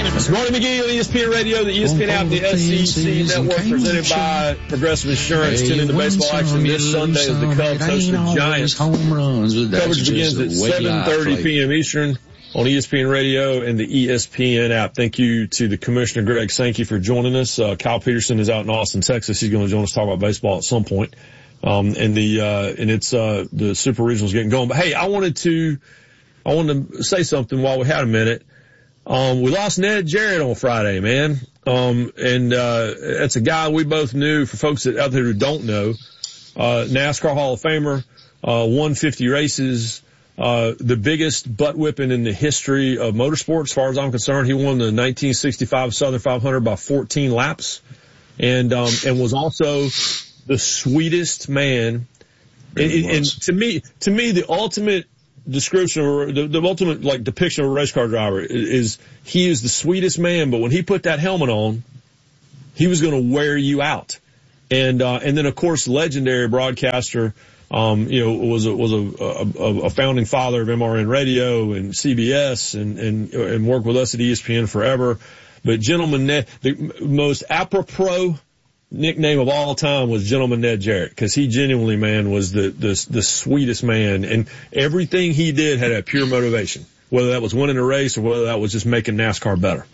It's Marty McGee on ESPN Radio, the ESPN app, the SEC Network, presented by Progressive Insurance. Tune into baseball action this Sunday as the Cubs host the Giants. Coverage begins at 7:30 p.m. Eastern on ESPN Radio and the ESPN app. Thank you to the Commissioner, Greg Sankey, for joining us. Kyle Peterson is out in Austin, Texas. He's going to join us to talk about baseball at some point. And it's the Super Regionals getting going. But hey, I wanted to say something while we had a minute. We lost Ned Jarrett on Friday, man. That's a guy we both knew. For folks out there who don't know, NASCAR Hall of Famer, won 50 races, the biggest butt whipping in the history of motorsports, as far as I'm concerned. He won the 1965 Southern 500 by 14 laps, and was also the sweetest man. And to me, the ultimate description or the ultimate like depiction of a race car driver is he is the sweetest man, but when he put that helmet on, he was going to wear you out. And then of course, legendary broadcaster, was a founding father of MRN Radio and CBS and worked with us at ESPN forever. But Gentleman Ned, the most apropos nickname of all time was Gentleman Ned Jarrett, because he genuinely, man, was the sweetest man, and everything he did had a pure motivation, whether that was winning a race or whether that was just making NASCAR better.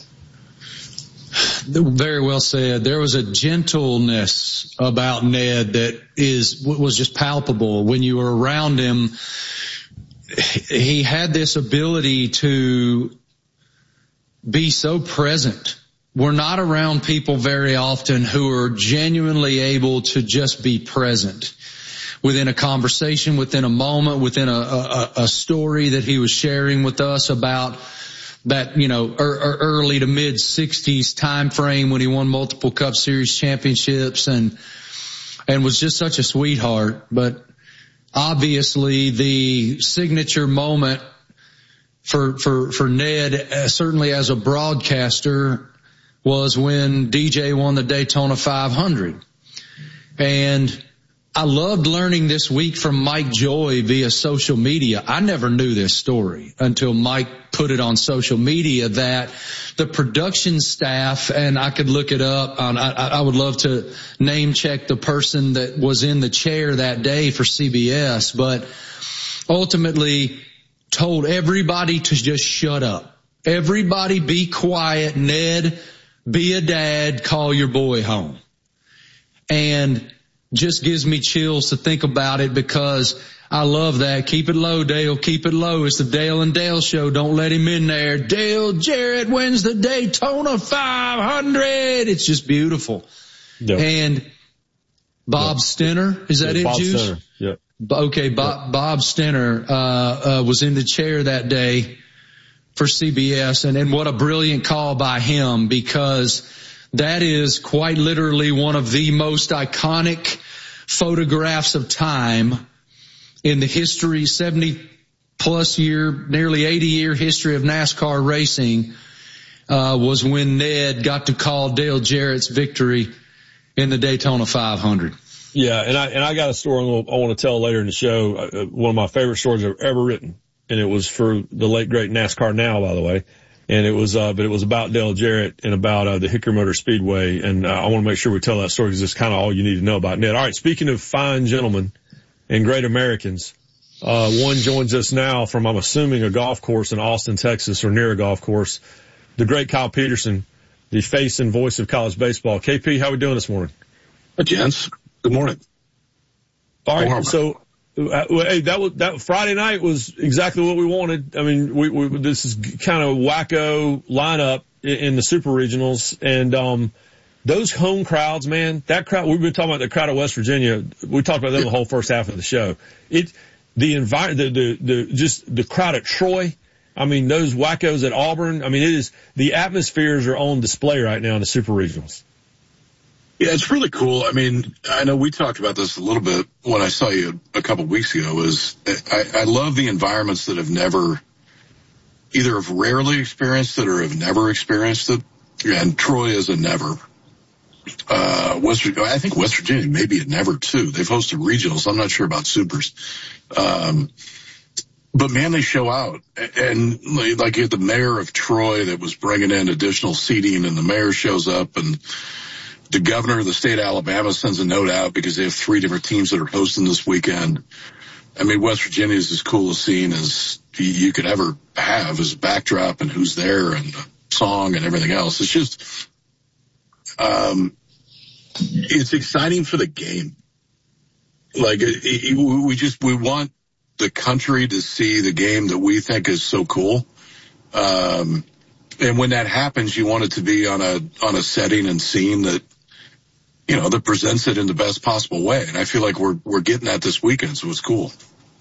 Very well said. There was a gentleness about Ned that was just palpable when you were around him. He had this ability to be so present. We're not around people very often who are genuinely able to just be present within a conversation, within a moment, within a story that he was sharing with us about that, early to mid 60s time frame when he won multiple Cup Series championships and was just such a sweetheart. But obviously the signature moment for Ned, certainly as a broadcaster, was when DJ won the Daytona 500. And I loved learning this week from Mike Joy via social media. I never knew this story until Mike put it on social media, that the production staff, and I could look it up, I would love to name check the person that was in the chair that day for CBS, but ultimately told everybody to just shut up. Everybody be quiet. Ned, be a dad, call your boy home. And just gives me chills to think about it, because I love that. Keep it low, Dale. Keep it low. It's the Dale and Dale show. Don't let him in there. Dale Jarrett wins the Daytona 500. It's just beautiful. Yep. And Bob Stenner, is that it, Bob Juice? Stenner. Yep. Okay, Bob Stenner was in the chair that day for CBS, and what a brilliant call by him, because that is quite literally one of the most iconic photographs of time in the history, 70-plus year, nearly 80-year history of NASCAR racing, was when Ned got to call Dale Jarrett's victory in the Daytona 500. Yeah, and I got a story I want to tell later in the show, one of my favorite stories I've ever written, and it was for the late great NASCAR Now, by the way. And it was, but it was about Dale Jarrett and about, the Hickory Motor Speedway. And, I want to make sure we tell that story because it's kind of all you need to know about Ned. All right. Speaking of fine gentlemen and great Americans, one joins us now from, I'm assuming, a golf course in Austin, Texas, or near a golf course. The great Kyle Peterson, the face and voice of college baseball. KP, how we doing this morning? Hey, gents. Good morning. All right. So, hey, that Friday night was exactly what we wanted. I mean, this is kind of wacko lineup in the Super Regionals, and those home crowds, man, that crowd. We've been talking about the crowd of West Virginia. We talked about them the whole first half of the show. The crowd at Troy. I mean, those wackos at Auburn. I mean, the atmospheres are on display right now in the Super Regionals. Yeah, it's really cool. I mean, I know we talked about this a little bit when I saw you a couple of weeks ago. I love the environments that have never, either have rarely experienced it or have never experienced it. And Troy is a never. I think West Virginia maybe a never too. They've hosted regionals. I'm not sure about supers. But man, they show out. And like you had the mayor of Troy that was bringing in additional seating, and the mayor shows up, and the governor of the state of Alabama sends a note out because they have 3 different teams that are hosting this weekend. I mean, West Virginia is as cool a scene as you could ever have as a backdrop, and who's there and the song and everything else. It's just, it's exciting for the game. Like we want the country to see the game that we think is so cool. And when that happens, you want it to be on a setting and scene that, you know, that presents it in the best possible way. And I feel like we're getting that this weekend, so it's cool.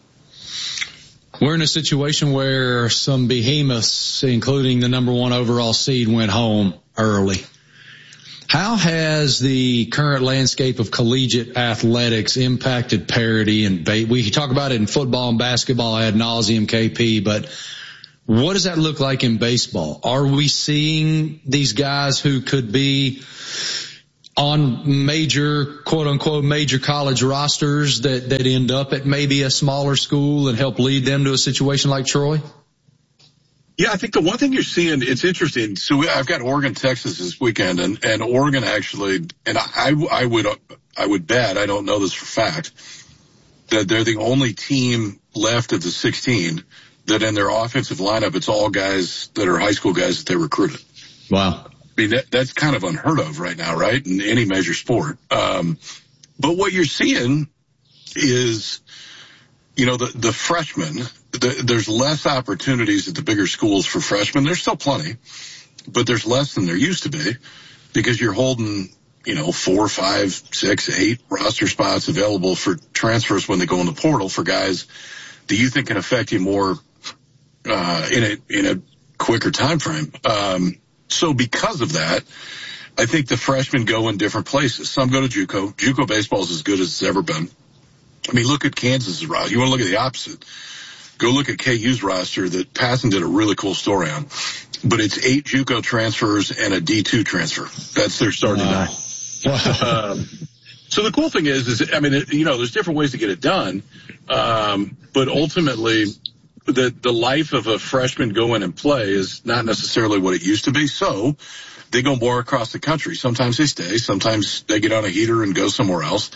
We're in a situation where some behemoths, including the number 1 overall seed, went home early. How has the current landscape of collegiate athletics impacted parity? And we talk about it in football and basketball ad nauseum, KP, but what does that look like in baseball? Are we seeing these guys who could be on major, quote unquote, major college rosters that end up at maybe a smaller school and help lead them to a situation like Troy? Yeah, I think the one thing you're seeing, it's interesting. So I've got Oregon, Texas this weekend, and Oregon actually, and I would bet, I don't know this for fact, that they're the only team left of the 16 that in their offensive lineup, it's all guys that are high school guys that they recruited. Wow. I mean, that's kind of unheard of right now, right? In any major sport. But what you're seeing is, you know, the freshmen, there's less opportunities at the bigger schools for freshmen. There's still plenty, but there's less than there used to be because you're holding, you know, 4, 5, 6, 8 roster spots available for transfers when they go in the portal for guys that you think can affect you more, in a quicker time frame. So because of that, I think the freshmen go in different places. Some go to JUCO. JUCO baseball is as good as it's ever been. I mean, look at Kansas's roster. You want to look at the opposite. Go look at KU's roster that Passon did a really cool story on. But it's 8 JUCO transfers and a D2 transfer. That's their starting nine. So the cool thing is, I mean, you know, there's different ways to get it done. But ultimately, the life of a freshman go in and play is not necessarily what it used to be. So they go more across the country. Sometimes they stay. Sometimes they get on a heater and go somewhere else.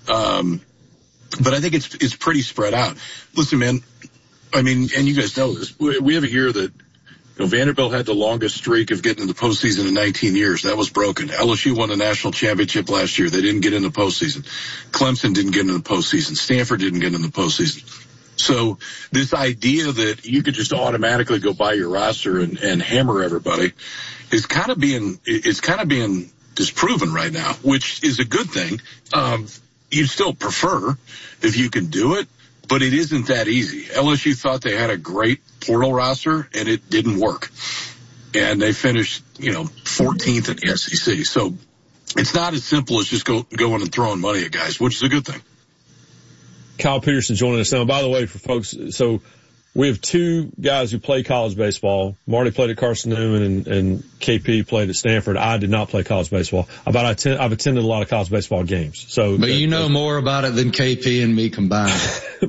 But I think it's pretty spread out. Listen, man, I mean, and you guys know this. We have a year that, you know, Vanderbilt had the longest streak of getting in the postseason in 19 years. That was broken. LSU won the national championship last year. They didn't get in the postseason. Clemson didn't get in the postseason. Stanford didn't get in the postseason. So this idea that you could just automatically go by your roster and hammer everybody is kind of being disproven right now, which is a good thing. You still prefer if you can do it, but it isn't that easy. LSU thought they had a great portal roster, and it didn't work. And they finished, you know, 14th in the SEC. So it's not as simple as just going and throwing money at guys, which is a good thing. Kyle Peterson joining us now. By the way, for folks, so we have 2 guys who play college baseball. Marty played at Carson Newman and KP played at Stanford. I did not play college baseball. I've attended a lot of college baseball games. So, but you know more about it than KP and me combined.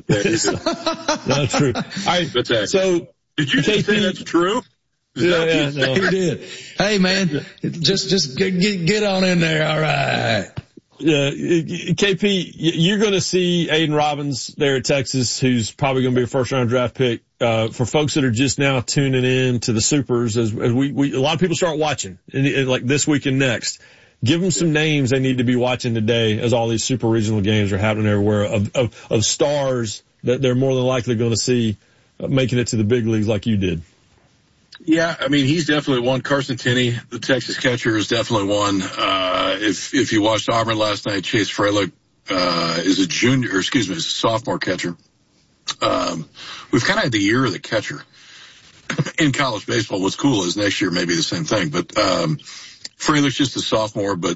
Not true. So did you just say that's true? Yeah, no. He did. Hey man, just get on in there. All right. Yeah, KP, you're going to see Aiden Robbins there at Texas, who's probably going to be a first-round draft pick. For folks that are just now tuning in to the Supers, as we a lot of people start watching, like this week and next, give them some names they need to be watching today as all these super regional games are happening everywhere of stars that they're more than likely going to see making it to the big leagues like you did. Yeah, I mean, he's definitely one. Carson Tenney, the Texas catcher, is definitely one. If you watched Auburn last night, Chase Freilich, is a sophomore catcher. We've kind of had the year of the catcher in college baseball. What's cool is next year may be the same thing, but, Freilich's just a sophomore, but,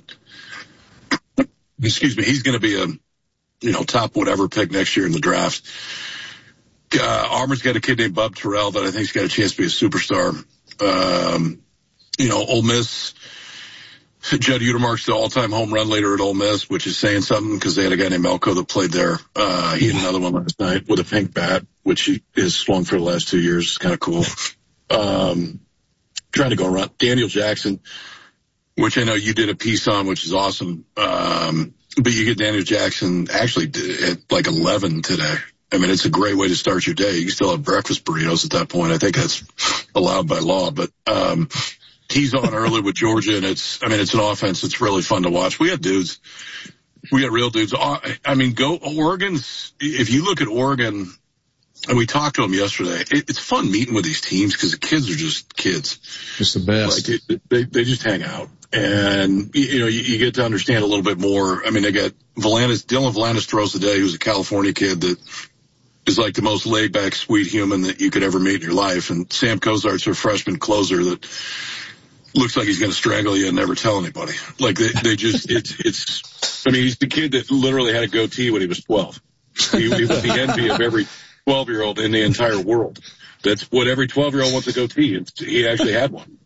he's going to be a, top whatever pick next year in the draft. Auburn's got a kid named Bub Terrell that I think's got a chance to be a superstar. Ole Miss, Judd Utermark's the all-time home run leader at Ole Miss, which is saying something because they had a guy named Elko that played there. He had another one last night with a pink bat, which he has swung for the last 2 years. It's kind of cool. Trying to go around Daniel Jackson, which I know you did a piece on, which is awesome. But you get Daniel Jackson actually at like 11 today. I mean, it's a great way to start your day. You can still have breakfast burritos at that point. I think that's allowed by law, but, he's on early with Georgia, and it's an offense that's really fun to watch. We got real dudes. I mean, Oregon's, if you look at Oregon, and we talked to them yesterday, it's fun meeting with these teams because the kids are just kids. It's the best. Like they just hang out. And, you get to understand a little bit more. I mean, they got Dylan Volantis throws today, who's a California kid that is like the most laid back, sweet human that you could ever meet in your life. And Sam Cozart's their freshman closer that looks like he's going to strangle you and never tell anybody. Like they just, I mean, he's the kid that literally had a goatee when he was 12. He was the envy of every 12-year-old in the entire world. That's what every 12-year-old wants, a goatee. And he actually had one.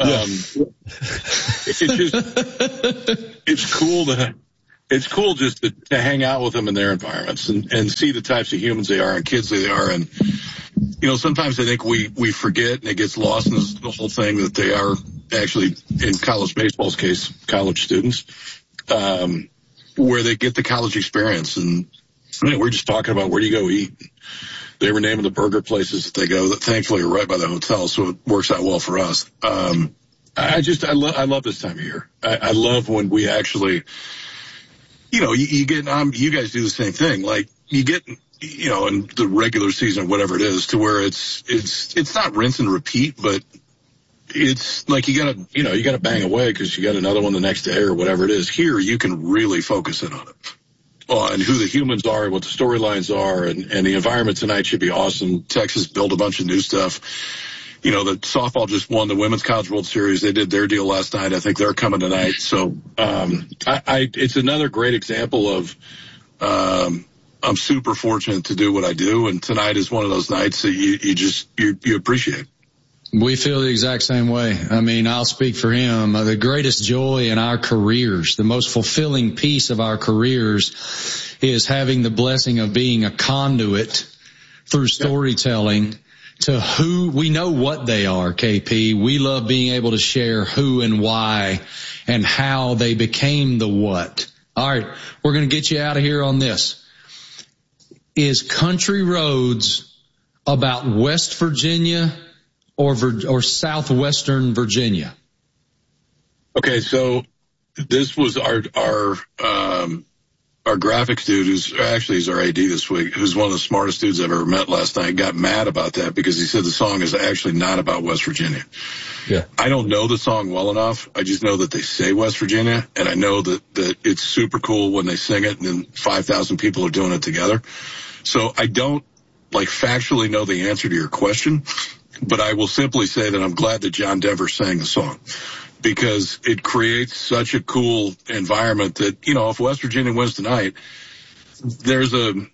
It's cool just to hang out with them in their environments and see the types of humans they are and kids they are. And, sometimes I think we forget, and it gets lost in the whole thing, that they are actually, in college baseball's case, college students, where they get the college experience. And we're just talking about where do you go eat. They were naming the burger places that they go that thankfully are right by the hotel, so it works out well for us. I love this time of year. I love when we actually, you get, you guys do the same thing. Like you get, in the regular season, whatever it is, to where it's not rinse and repeat, but it's like you gotta bang away because you got another one the next day or whatever it is. Here, you can really focus in on it. And who the humans are and what the storylines are, and the environment tonight should be awesome. Texas built a bunch of new stuff. The softball just won the Women's College World Series. They did their deal last night. I think they're coming tonight. So, it's another great example of, I'm super fortunate to do what I do. And tonight is one of those nights that you appreciate. We feel the exact same way. I mean, I'll speak for him. The greatest joy in our careers, the most fulfilling piece of our careers is having the blessing of being a conduit through storytelling to who we know what they are, KP. We love being able to share who and why and how they became the what. All right, we're going to get you out of here on this. Is Country Roads about West Virginia or southwestern Virginia? Okay, so this was our graphics dude, he's our AD this week, who's one of the smartest dudes I've ever met last night, got mad about that because he said the song is actually not about West Virginia. Yeah. I don't know the song well enough. I just know that they say West Virginia, and I know that it's super cool when they sing it and then 5,000 people are doing it together. So I don't factually know the answer to your question, but I will simply say that I'm glad that John Denver sang the song because it creates such a cool environment that, if West Virginia wins tonight, there's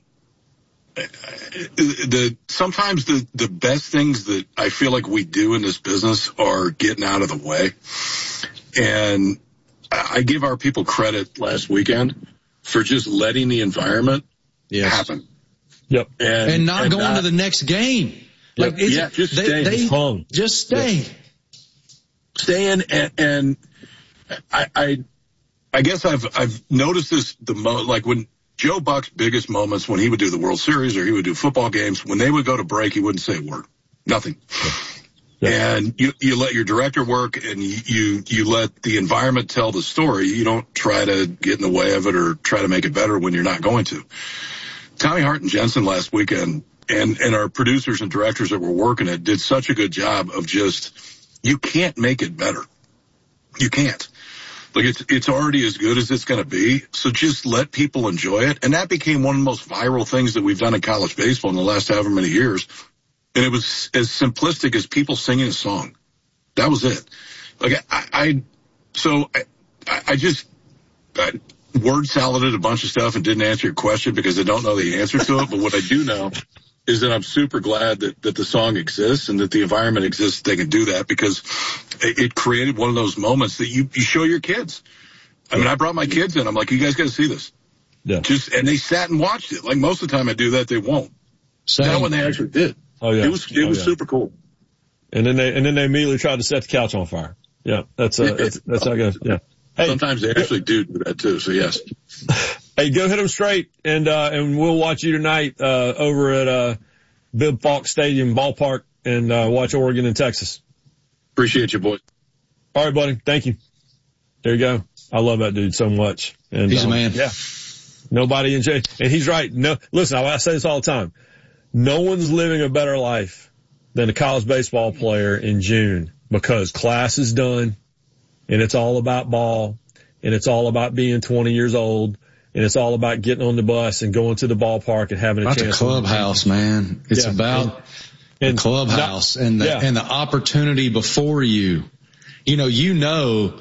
sometimes the best things that I feel like we do in this business are getting out of the way. And I give our people credit last weekend for just letting the environment happen. Yep. And not going to the next game. Yep. Just stay. Just stay. Yeah. Stay in, and I guess I've noticed this when Joe Buck's biggest moments when he would do the World Series or he would do football games, when they would go to break, he wouldn't say a word, nothing. Yeah. And you let your director work and you let the environment tell the story. You don't try to get in the way of it or try to make it better when you're not going to. Tommy Hart and Jensen last weekend and our producers and directors that were working it did such a good job of just, you can't make it better. You can't. It's already as good as it's going to be. So just let people enjoy it. And that became one of the most viral things that we've done in college baseball in the last however many years. And it was as simplistic as people singing a song. That was it. I just word saladed a bunch of stuff and didn't answer your question because I don't know the answer to it. But what I do know is that I'm super glad that the song exists and that the environment exists. They can do that because it created one of those moments that you show your kids. I mean, I brought my kids in. I'm like, you guys got to see this. Yeah. And they sat and watched it. Like most of the time I do that, they won't. That one they actually did. Oh yeah. It was super cool. And then they immediately tried to set the couch on fire. Yeah. That's how it goes. Yeah. Hey, sometimes they actually do that too. So yes. Hey, go hit them straight and we'll watch you tonight, over at, Bibb Falk Stadium ballpark and, watch Oregon and Texas. Appreciate you, boys. All right, buddy. Thank you. There you go. I love that dude so much. And he's a man. Yeah. Nobody and he's right. No, listen, I say this all the time. No one's living a better life than a college baseball player in June because class is done and it's all about ball and it's all about being 20 years old and it's all about getting on the bus and going to the ballpark and having a chance. The clubhouse, man. It's about the clubhouse and the opportunity before you. You know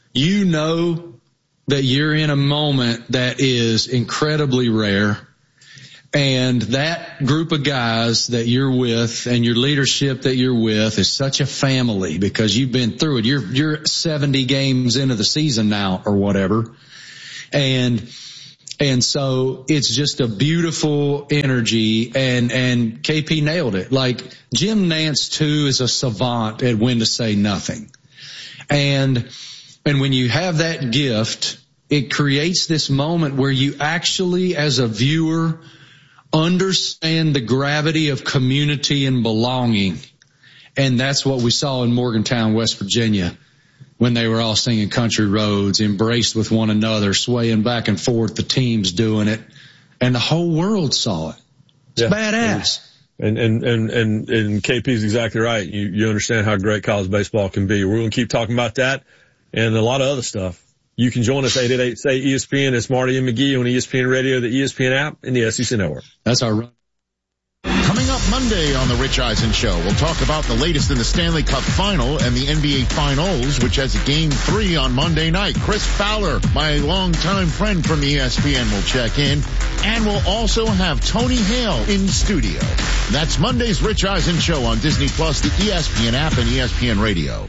that you're in a moment that is incredibly rare. And that group of guys that you're with and your leadership that you're with is such a family because you've been through it. You're 70 games into the season now or whatever. And so it's just a beautiful energy and KP nailed it. Like Jim Nance too is a savant at when to say nothing. And when you have that gift, it creates this moment where you actually as a viewer understand the gravity of community and belonging. And that's what we saw in Morgantown, West Virginia, when they were all singing Country Roads, embraced with one another, swaying back and forth, the teams doing it. And the whole world saw it. It's badass. And KP's exactly right. You understand how great college baseball can be. We're going to keep talking about that and a lot of other stuff. You can join us 888-SAY-ESPN. It's Marty and McGee on ESPN Radio, the ESPN app, and the SEC Network. That's our run. Coming up Monday on The Rich Eisen Show, we'll talk about the latest in the Stanley Cup Final and the NBA Finals, which has a Game 3 on Monday night. Chris Fowler, my longtime friend from ESPN, will check in. And we'll also have Tony Hale in studio. That's Monday's Rich Eisen Show on Disney Plus, the ESPN app, and ESPN Radio.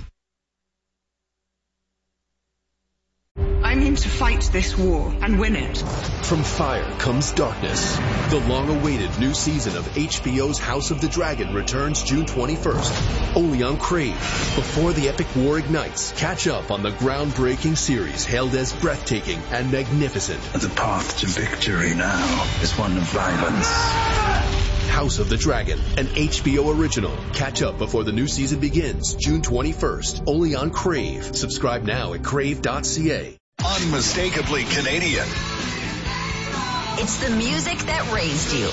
I'm in to fight this war and win it. From fire comes darkness. The long-awaited new season of HBO's House of the Dragon returns June 21st, only on Crave. Before the epic war ignites, catch up on the groundbreaking series hailed as breathtaking and magnificent. The path to victory now is one of violence. House of the Dragon, an HBO original. Catch up before the new season begins, June 21st, only on Crave. Subscribe now at crave.ca. Unmistakably Canadian. It's the music that raised you.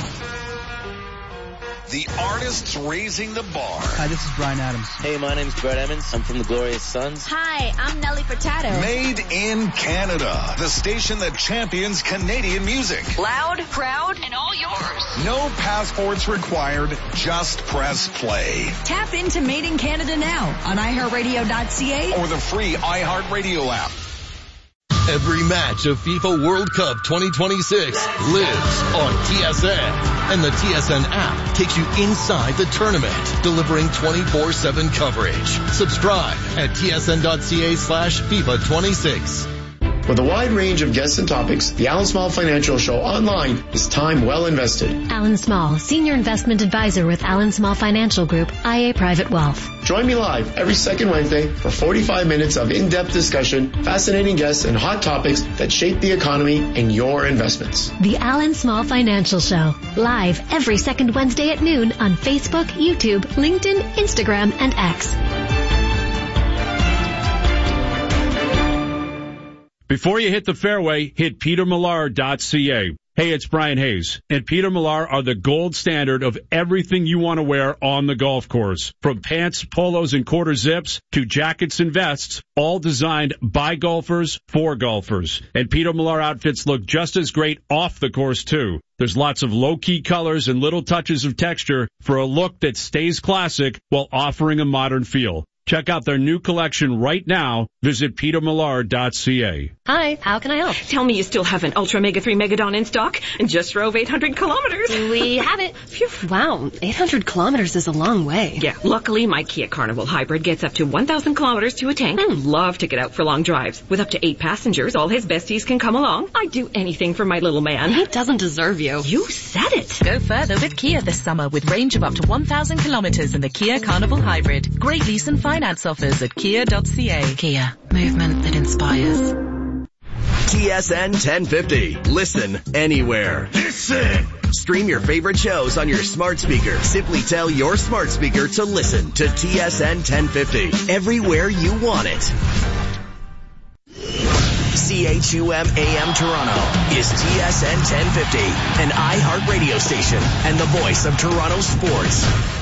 The artists raising the bar. Hi, this is Bryan Adams. Hey, my name's Brett Emmons. I'm from the Glorious Sons. Hi, I'm Nelly Furtado. Made in Canada. The station that champions Canadian music. Loud, proud, and all yours. No passports required. Just press play. Tap into Made in Canada now on iHeartRadio.ca or the free iHeartRadio app. Every match of FIFA World Cup 2026 lives on TSN. And the TSN app takes you inside the tournament, delivering 24/7 coverage. Subscribe at tsn.ca/FIFA26. With a wide range of guests and topics, the Alan Small Financial Show online is time well invested. Alan Small, Senior Investment Advisor with Alan Small Financial Group, IA Private Wealth. Join me live every second Wednesday for 45 minutes of in-depth discussion, fascinating guests, and hot topics that shape the economy and your investments. The Alan Small Financial Show, live every second Wednesday at noon on Facebook, YouTube, LinkedIn, Instagram, and X. Before you hit the fairway, hit petermillar.ca. Hey, it's Brian Hayes, and Peter Millar are the gold standard of everything you want to wear on the golf course. From pants, polos, and quarter zips to jackets and vests, all designed by golfers for golfers. And Peter Millar outfits look just as great off the course, too. There's lots of low-key colors and little touches of texture for a look that stays classic while offering a modern feel. Check out their new collection right now. Visit petermillar.ca. Hi, how can I help? Tell me you still have an Ultra Mega 3 Megadon in stock and just drove 800 kilometers. We have it. Phew. Wow, 800 kilometers is a long way. Yeah, luckily my Kia Carnival Hybrid gets up to 1,000 kilometers to a tank. Love to get out for long drives. With up to 8 passengers, all his besties can come along. I'd do anything for my little man. He doesn't deserve you. You said it. Go further with Kia this summer with range of up to 1,000 kilometers in the Kia Carnival Hybrid. Great lease and finance offers at kia.ca. Kia, movement that inspires. TSN 1050. Listen anywhere. Listen. Stream your favorite shows on your smart speaker. Simply tell your smart speaker to listen to TSN 1050 everywhere you want it. CHUM AM Toronto is TSN 1050, an iHeart radio station and the voice of Toronto sports.